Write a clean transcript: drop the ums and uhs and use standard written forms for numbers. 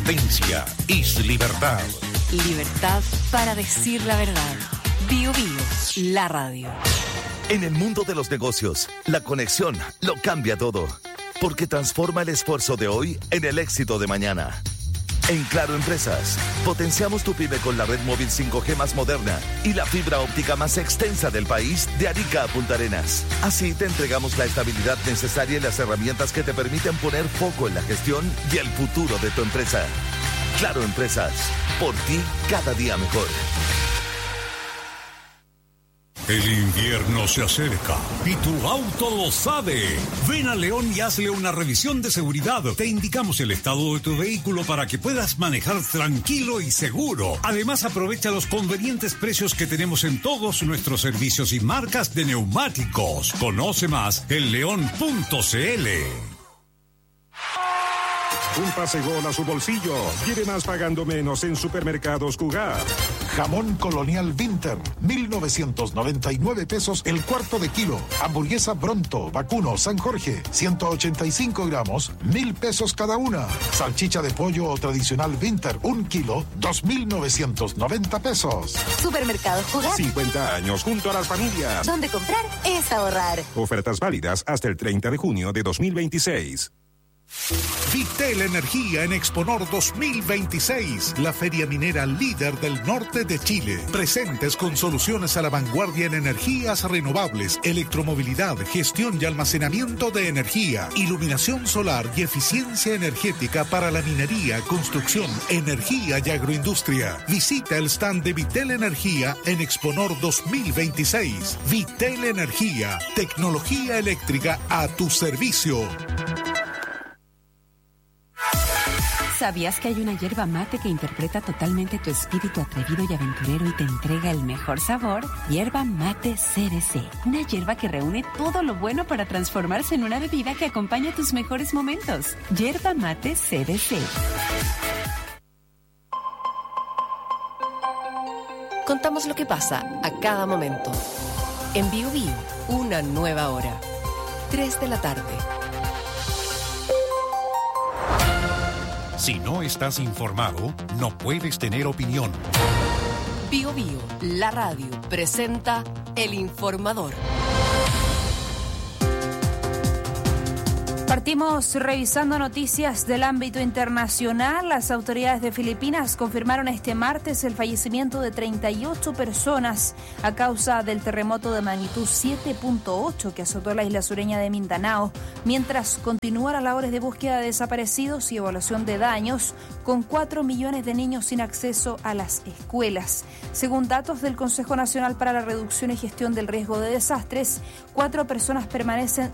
Independencia es libertad. Libertad para decir la verdad. Bio Bio, la radio. En el mundo de los negocios, la conexión lo cambia todo, porque transforma el esfuerzo de hoy en el éxito de mañana. En Claro Empresas, potenciamos tu pyme con la red móvil 5G más moderna y la fibra óptica más extensa del país de Arica a Punta Arenas. Así te entregamos la estabilidad necesaria y las herramientas que te permiten poner foco en la gestión y el futuro de tu empresa. Claro Empresas, por ti cada día mejor. El invierno se acerca y tu auto lo sabe. Ven a León y hazle una revisión de seguridad. Te indicamos el estado de tu vehículo para que puedas manejar tranquilo y seguro. Además, aprovecha los convenientes precios que tenemos en todos nuestros servicios y marcas de neumáticos. Conoce más en león.cl. Un pase gol a su bolsillo. Quiere más pagando menos en Supermercados Cugat. Jamón Colonial Winter, 1,999 pesos el cuarto de kilo. Hamburguesa Bronto, vacuno, San Jorge, 185 gramos, 1,000 pesos cada una. Salchicha de pollo o tradicional Winter, 1 kilo, 2,990 pesos. Supermercados Cugat. 50 años junto a las familias. Donde comprar es ahorrar. Ofertas válidas hasta el 30 de junio de 2026. Vitel Energía en Exponor 2026, la feria minera líder del norte de Chile. Presentes con soluciones a la vanguardia en energías renovables, electromovilidad, gestión y almacenamiento de energía, iluminación solar y eficiencia energética para la minería, construcción, energía y agroindustria. Visita el stand de Vitel Energía en Exponor 2026. Vitel Energía, tecnología eléctrica a tu servicio. ¿Sabías que hay una hierba mate que interpreta totalmente tu espíritu atrevido y aventurero y te entrega el mejor sabor? Hierba mate CDC. Una hierba que reúne todo lo bueno para transformarse en una bebida que acompaña tus mejores momentos. Hierba mate CDC. Contamos lo que pasa a cada momento. En Bio Bio, una nueva hora. 3 de la tarde. Si no estás informado, no puedes tener opinión. Bio Bio, la radio, presenta El Informador. Partimos revisando noticias del ámbito internacional. Las autoridades de Filipinas confirmaron este martes el fallecimiento de 38 personas a causa del terremoto de magnitud 7.8 que azotó la isla sureña de Mindanao, mientras continúan las labores de búsqueda de desaparecidos y evaluación de daños, con 4 millones de niños sin acceso a las escuelas. Según datos del Consejo Nacional para la Reducción y Gestión del Riesgo de Desastres, 4 personas permanecen